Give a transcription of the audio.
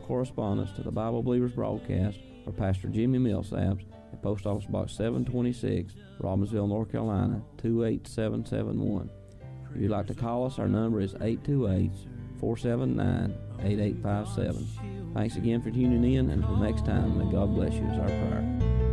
correspondence to the Bible Believers broadcast or Pastor Jimmy Millsaps at Post Office Box 726, Robbinsville, North Carolina, 28771. If you'd like to call us, our number is 828-479-8857. Thanks again for tuning in, and until next time, may God bless you is our prayer.